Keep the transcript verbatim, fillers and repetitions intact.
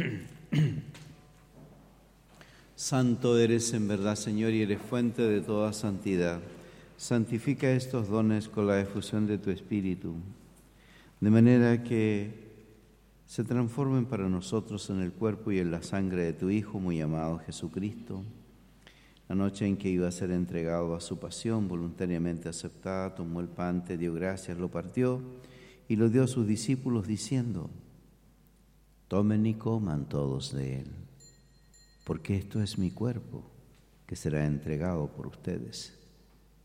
Santo eres en verdad, Señor, y eres fuente de toda santidad. Santifica estos dones con la efusión de tu Espíritu, de manera que se transformen para nosotros en el cuerpo y en la sangre de tu Hijo muy amado Jesucristo. La noche en que iba a ser entregado a su pasión, voluntariamente aceptada, tomó el pan, te dio gracias, lo partió y lo dio a sus discípulos diciendo: tomen y coman todos de él, porque esto es mi cuerpo, que será entregado por ustedes.